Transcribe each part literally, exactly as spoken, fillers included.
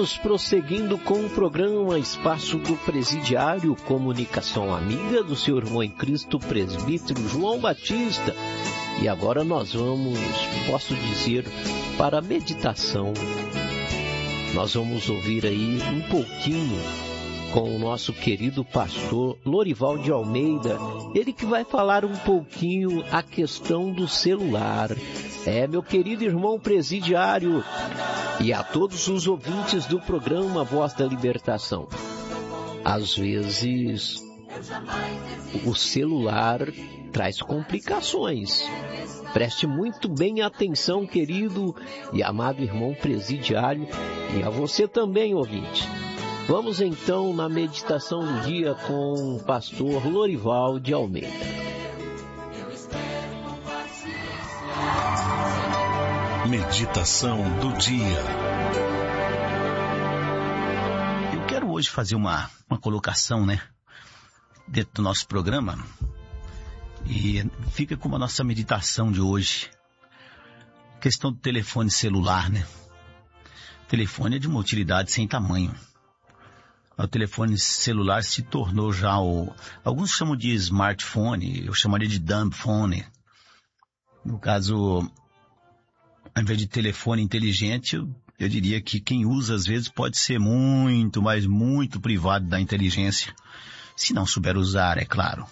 estamos prosseguindo com o programa Espaço do Presidiário, comunicação amiga do seu irmão em Cristo, presbítero João Batista. E agora nós vamos, posso dizer, para a meditação. Nós vamos ouvir aí um pouquinho com o nosso querido pastor Lorival de Almeida, ele que vai falar um pouquinho a questão do celular. É, meu querido irmão presidiário e a todos os ouvintes do programa Voz da Libertação. Às vezes, o celular traz complicações. Preste muito bem atenção, querido e amado irmão presidiário, e a você também, ouvinte. Vamos então na meditação do dia com o pastor Lorival de Almeida. Meditação do dia. Eu quero hoje fazer uma, uma colocação, né, dentro do nosso programa, e fica como a nossa meditação de hoje. Questão do telefone celular, né? O telefone é de uma utilidade sem tamanho. O telefone celular se tornou já o... Alguns chamam de smartphone, eu chamaria de dumb phone. No caso, ao invés de telefone inteligente, eu, eu diria que quem usa às vezes pode ser muito, mas muito privado da inteligência. Se não souber usar, é claro.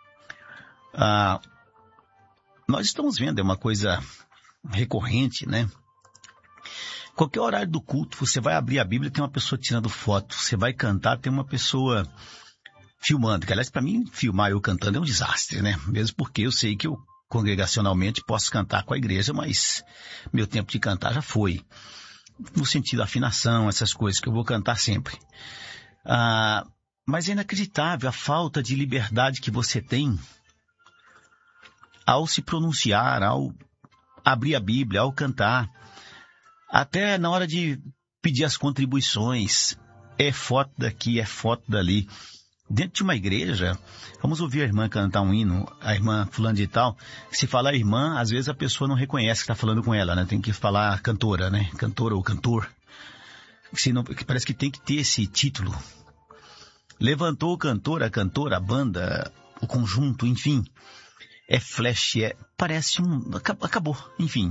Ah, nós estamos vendo, é uma coisa recorrente, né? Qualquer horário do culto, você vai abrir a Bíblia, tem uma pessoa tirando foto. Você vai cantar, tem uma pessoa filmando. Que, aliás, para mim, filmar eu cantando é um desastre, né? Mesmo porque eu sei que eu, congregacionalmente, posso cantar com a igreja, mas meu tempo de cantar já foi. No sentido da afinação, essas coisas que eu vou cantar sempre. Ah, mas é inacreditável a falta de liberdade que você tem ao se pronunciar, ao abrir a Bíblia, ao cantar. Até na hora de pedir as contribuições, é foto daqui, é foto dali. Dentro de uma igreja, vamos ouvir a irmã cantar um hino, a irmã fulano de tal. Se falar irmã, às vezes a pessoa não reconhece que está falando com ela, né? Tem que falar cantora, né? Cantora ou cantor. Senão, parece que tem que ter esse título. Levantou o cantor, a cantora, a banda, o conjunto, enfim. É flash, é... Parece um... Acabou, enfim.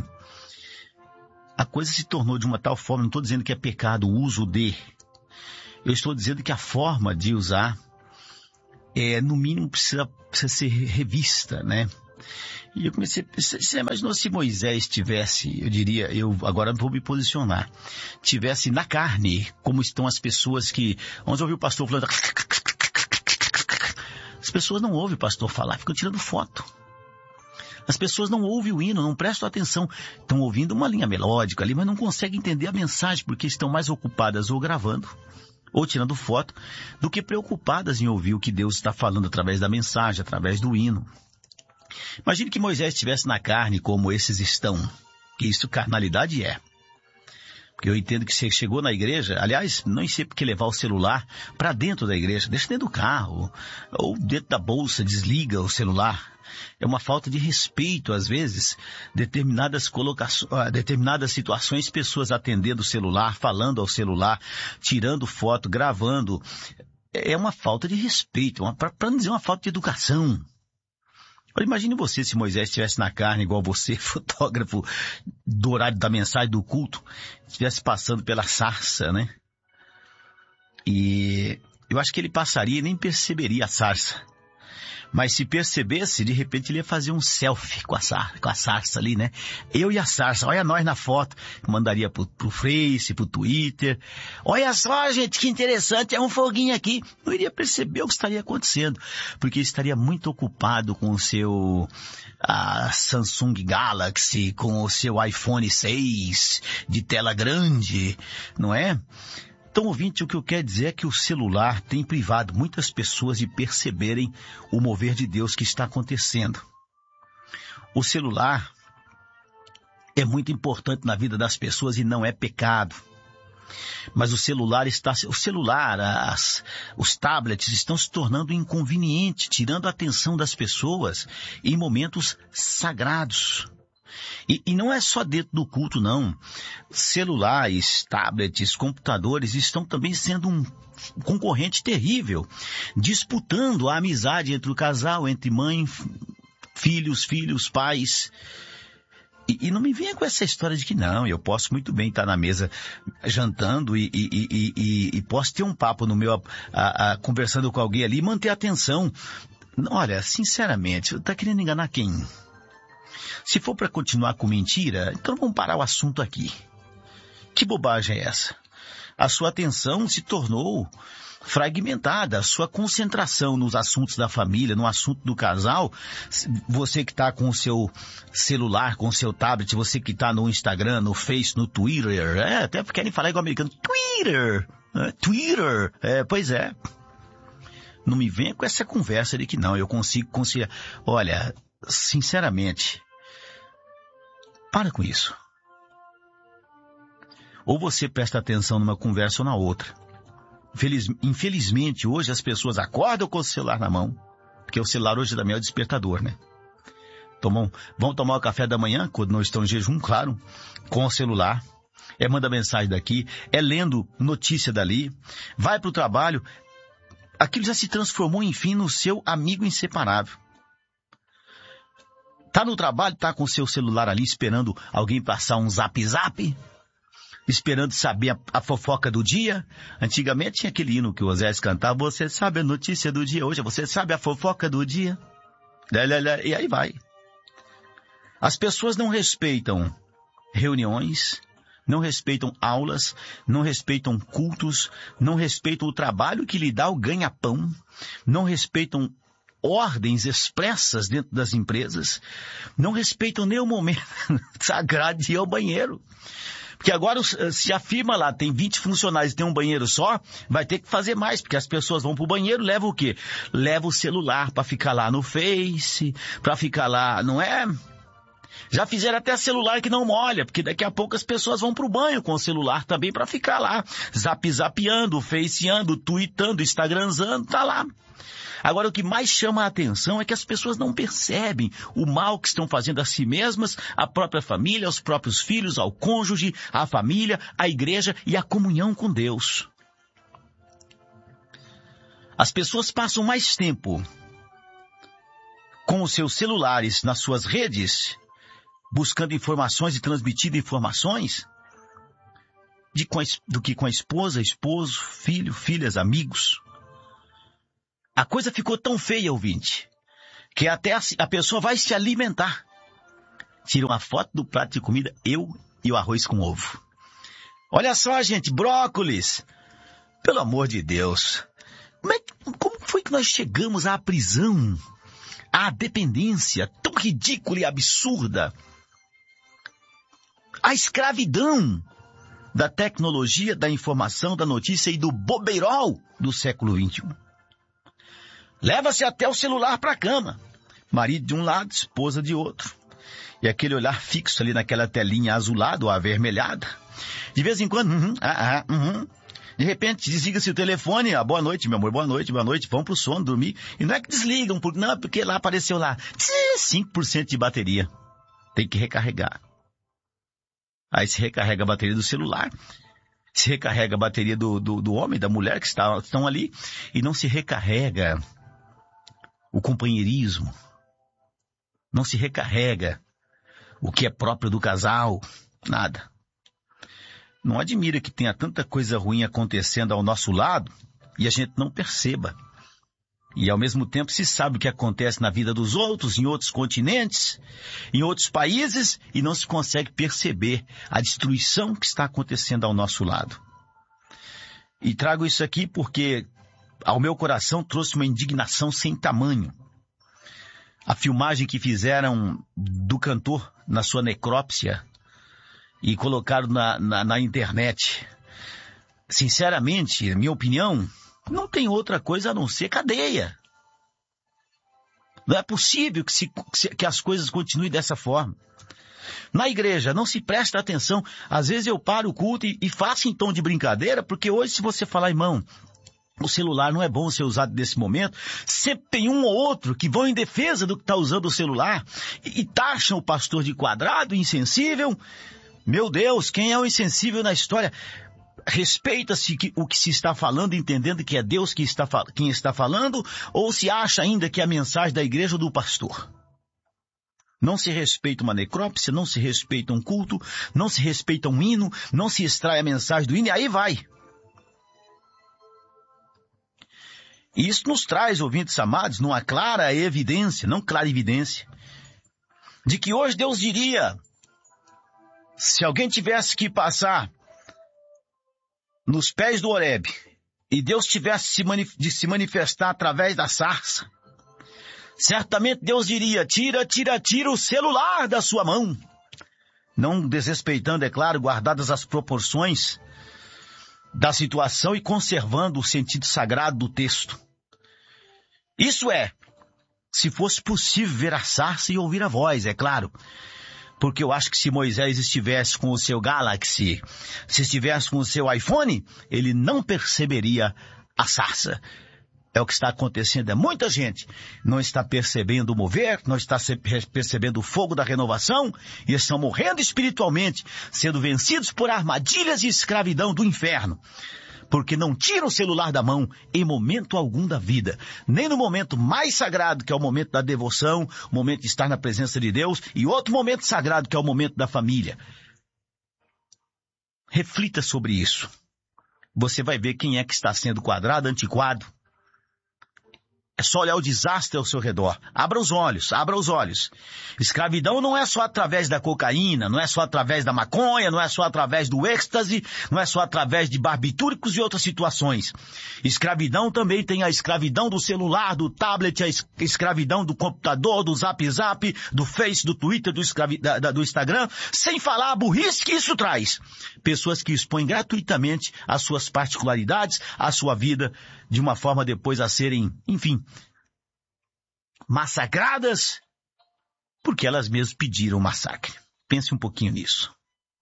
A coisa se tornou de uma tal forma, não estou dizendo que é pecado o uso de, eu estou dizendo que a forma de usar, é, no mínimo, precisa, precisa ser revista, né? E eu comecei, você imaginou se Moisés tivesse, eu diria, eu agora vou me posicionar, tivesse na carne, como estão as pessoas que, vamos ouvir o pastor falando, as pessoas não ouvem o pastor falar, ficam tirando foto. As pessoas não ouvem o hino, não prestam atenção. Estão ouvindo uma linha melódica ali, mas não conseguem entender a mensagem, porque estão mais ocupadas ou gravando, ou tirando foto, do que preocupadas em ouvir o que Deus está falando através da mensagem, através do hino. Imagine que Moisés estivesse na carne como esses estão, que isso carnalidade é. Porque eu entendo que você chegou na igreja, aliás, não sei porque levar o celular para dentro da igreja, deixa dentro do carro, ou dentro da bolsa, desliga o celular. É uma falta de respeito, às vezes, determinadas, colocações, determinadas situações, pessoas atendendo o celular, falando ao celular, tirando foto, gravando. É uma falta de respeito, para não dizer uma falta de educação. Agora, imagine você se Moisés estivesse na carne, igual você, fotógrafo do horário da mensagem do culto, estivesse passando pela sarça, né? E eu acho que ele passaria e nem perceberia a sarça. Mas se percebesse, de repente ele ia fazer um selfie com a, sar, com a sarça ali, né? Eu e a sarça, olha nós na foto. Mandaria pro, pro Face, pro Twitter. Olha só, gente, que interessante, é um foguinho aqui. Não iria perceber o que estaria acontecendo, porque estaria muito ocupado com o seu a Samsung Galaxy, com o seu iPhone seis de tela grande, não é? Então, ouvinte, o que eu quero dizer é que o celular tem privado muitas pessoas de perceberem o mover de Deus que está acontecendo. O celular é muito importante na vida das pessoas e não é pecado. Mas o celular está, o celular, as, os tablets estão se tornando inconvenientes, tirando a atenção das pessoas em momentos sagrados. E, e não é só dentro do culto, não. Celulares, tablets, computadores estão também sendo um concorrente terrível, disputando a amizade entre o casal, entre mãe, filhos, filhos, pais. E, e não me venha com essa história de que não, eu posso muito bem estar na mesa jantando e, e, e, e, e posso ter um papo no meu, a, a, conversando com alguém ali e manter a atenção. Olha, sinceramente, tá querendo enganar quem? Se for para continuar com mentira, então vamos parar o assunto aqui. Que bobagem é essa? A sua atenção se tornou fragmentada, a sua concentração nos assuntos da família, no assunto do casal, você que está com o seu celular, com o seu tablet, você que está no Instagram, no Face, no Twitter, é, até querem falar igual americano, Twitter, é, Twitter, é, pois é. Não me venha com essa conversa de que não, eu consigo conciliar. Olha, sinceramente, para com isso. Ou você presta atenção numa conversa ou na outra. Infeliz, infelizmente, hoje as pessoas acordam com o celular na mão, porque o celular hoje também é o despertador, né? Tomam, vão tomar o café da manhã, quando não estão em jejum, claro, com o celular. É manda mensagem daqui, é lendo notícia dali, vai para o trabalho. Aquilo já se transformou, enfim, no seu amigo inseparável. Tá no trabalho, tá com o seu celular ali esperando alguém passar um zap-zap, esperando saber a, a fofoca do dia. Antigamente tinha aquele hino que o Osés cantava, você sabe a notícia do dia, hoje você sabe a fofoca do dia. E aí vai. As pessoas não respeitam reuniões, não respeitam aulas, não respeitam cultos, não respeitam o trabalho que lhe dá o ganha-pão, não respeitam ordens expressas dentro das empresas, não respeitam nem o momento sagrado de ir ao banheiro. Porque agora, se a firma lá tem vinte funcionários e tem um banheiro só, vai ter que fazer mais, porque as pessoas vão pro banheiro, levam o quê? Levam o celular para ficar lá no Face, para ficar lá, não é? Já fizeram até celular que não molha, porque daqui a pouco as pessoas vão pro banho com o celular também para ficar lá, zap-zapeando, faceando, tweetando, instagramzando, tá lá. Agora, o que mais chama a atenção é que as pessoas não percebem o mal que estão fazendo a si mesmas, à própria família, aos próprios filhos, ao cônjuge, à família, à igreja e à comunhão com Deus. As pessoas passam mais tempo com os seus celulares nas suas redes, buscando informações e transmitindo informações, de, com a, do que com a esposa, esposo, filho, filhas, amigos. A coisa ficou tão feia, ouvinte, que até a, a pessoa vai se alimentar. Tira uma foto do prato de comida, eu e o arroz com ovo. Olha só, gente, brócolis. Pelo amor de Deus. Como, é, como foi que nós chegamos à prisão? À dependência tão ridícula e absurda? À escravidão da tecnologia, da informação, da notícia e do bobeirol do século vinte e um. Leva-se até o celular para a cama. Marido de um lado, esposa de outro. E aquele olhar fixo ali naquela telinha azulada ou avermelhada. De vez em quando, uhum, ah, ah, uhum. De repente, desliga-se o telefone. Ah, boa noite, meu amor, boa noite, boa noite. Vão pro sono, dormir. E não é que desligam, porque, não, porque lá apareceu lá cinco por cento de bateria. Tem que recarregar. Aí se recarrega a bateria do celular. Se recarrega a bateria do, do, do homem, da mulher que está, estão ali. E não se recarrega o companheirismo, não se recarrega o que é próprio do casal, nada. Não admira que tenha tanta coisa ruim acontecendo ao nosso lado e a gente não perceba. E ao mesmo tempo se sabe o que acontece na vida dos outros, em outros continentes, em outros países, e não se consegue perceber a destruição que está acontecendo ao nosso lado. E trago isso aqui porque ao meu coração trouxe uma indignação sem tamanho. A filmagem que fizeram do cantor na sua necrópsia e colocaram na, na, na internet. Sinceramente, na minha opinião, não tem outra coisa a não ser cadeia. Não é possível que, se, que as coisas continuem dessa forma. Na igreja, não se presta atenção. Às vezes eu paro o culto e, e faço em tom de brincadeira, porque hoje se você falar, irmão, o celular não é bom ser usado nesse momento. Sempre tem um ou outro que vão em defesa do que está usando o celular e, e taxam o pastor de quadrado, insensível. Meu Deus, quem é o insensível na história? Respeita-se o que se está falando, entendendo que é Deus que está, quem está falando, ou se acha ainda que é a mensagem da igreja ou do pastor? Não se respeita uma necrópsia, não se respeita um culto, não se respeita um hino, não se extrai a mensagem do hino, e aí vai. E isso nos traz, ouvintes amados, numa clara evidência, não clara evidência, de que hoje Deus diria, se alguém tivesse que passar nos pés do Horebe, e Deus tivesse de se manifestar através da sarça, certamente Deus diria, tira, tira, tira o celular da sua mão. Não desrespeitando, é claro, guardadas as proporções da situação e conservando o sentido sagrado do texto. Isso é, se fosse possível ver a sarça e ouvir a voz, é claro. Porque eu acho que se Moisés estivesse com o seu Galaxy, se estivesse com o seu iPhone, ele não perceberia a sarça. É o que está acontecendo, é muita gente não está percebendo o mover, não está percebendo o fogo da renovação e estão morrendo espiritualmente, sendo vencidos por armadilhas e escravidão do inferno. Porque não tira o celular da mão em momento algum da vida, nem no momento mais sagrado, que é o momento da devoção, o momento de estar na presença de Deus, e outro momento sagrado, que é o momento da família. Reflita sobre isso. Você vai ver quem é que está sendo quadrado, antiquado. É só olhar o desastre ao seu redor. Abra os olhos, abra os olhos. Escravidão não é só através da cocaína, não é só através da maconha, não é só através do êxtase, não é só através de barbitúricos e outras situações. Escravidão também tem a escravidão do celular, do tablet, a escravidão do computador, do zap zap, do Face, do Twitter, do, escravi... da, da, do Instagram, sem falar a burrice que isso traz. Pessoas que expõem gratuitamente as suas particularidades, a sua vida, de uma forma depois a serem, enfim, massacradas, porque elas mesmas pediram o massacre. Pense um pouquinho nisso.